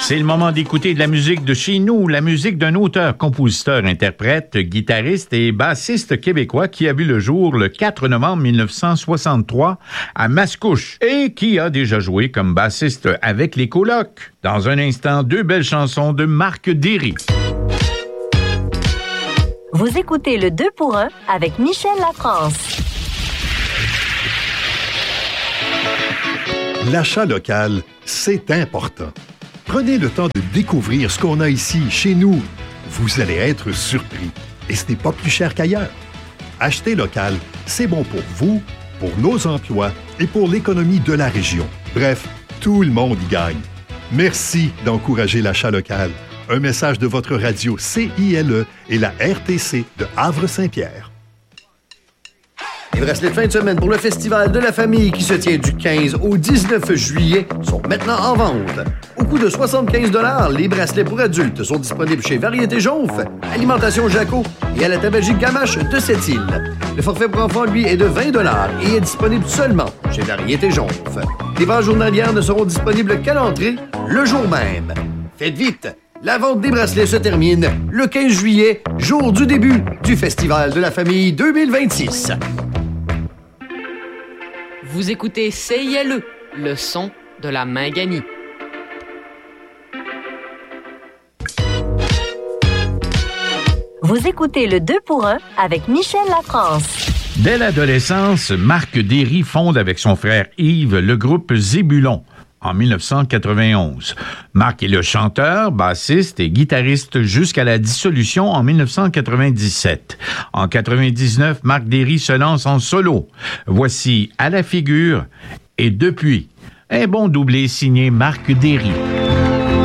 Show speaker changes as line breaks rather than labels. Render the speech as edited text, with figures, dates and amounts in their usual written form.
C'est le moment d'écouter de la musique de chez nous, la musique d'un auteur, compositeur, interprète, guitariste et bassiste québécois qui a vu le jour le 4 novembre 1963 à Mascouche et qui a déjà joué comme bassiste avec les Colocs. Dans un instant, deux belles chansons de Marc Derry.
Vous écoutez le 2 pour 1 avec Michel Lafrance.
L'achat local, c'est important. Prenez le temps de découvrir ce qu'on a ici, chez nous. Vous allez être surpris. Et ce n'est pas plus cher qu'ailleurs. Acheter local, c'est bon pour vous, pour nos emplois et pour l'économie de la région. Bref, tout le monde y gagne. Merci d'encourager l'achat local. Un message de votre radio CILE et la RTC de Havre-Saint-Pierre.
Les bracelets de fin de semaine pour le Festival de la famille qui se tient du 15 au 19 juillet sont maintenant en vente. Au coût de 75 $, les bracelets pour adultes sont disponibles chez Variété Jonf, Alimentation Jaco et à la tabagie Gamache de Sept-Îles. Le forfait pour enfants, lui, est de 20 $ et est disponible seulement chez Variété Jonf. Les ventes journalières ne seront disponibles qu'à l'entrée le jour même. Faites vite! La vente des bracelets se termine le 15 juillet, jour du début du Festival de la famille 2026.
Vous écoutez CILE, le son de la Minganie.
Vous écoutez le 2 pour 1 avec Michel Lafrance.
Dès l'adolescence, Marc Derry fonde avec son frère Yves le groupe Zébulon en 1991. Marc est le chanteur, bassiste et guitariste jusqu'à la dissolution en 1997. En 99, Marc Derry se lance en solo. Voici À la figure et Depuis. Un bon doublé signé Marc Derry.